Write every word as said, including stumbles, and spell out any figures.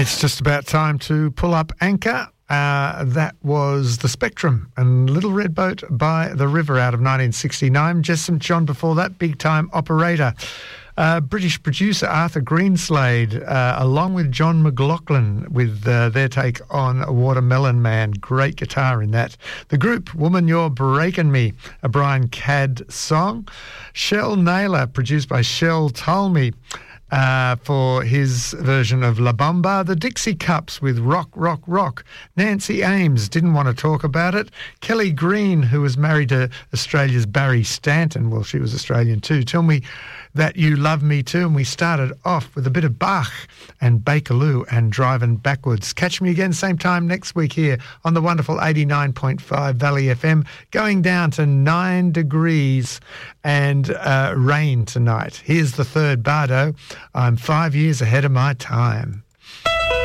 It's just about time to pull up anchor. Uh, that was The Spectrum and Little Red Boat by the River out of nineteen sixty-nine. Jess Saint John before that, Big Time Operator. Uh, British producer Arthur Greenslade, uh, along with John McLaughlin, with uh, their take on Watermelon Man. Great guitar in that. The group, Woman You're Breaking Me, a Brian Cadd song. Shell Naylor, produced by Shell Talmy, Uh, for his version of La Bamba. The Dixie Cups with Rock, Rock, Rock. Nancy Ames, didn't want to talk about it. Kelly Green, who was married to Australia's Barry Stanton. Well, she was Australian too. Tell Me That You Love Me Too. And we started off with a bit of Bach and Bakerloo and Driving Backwards. Catch me again same time next week here on the wonderful eighty-nine point five Valley F M, going down to nine degrees and uh, rain tonight. Here's the third Bardo. I'm five years ahead of my time.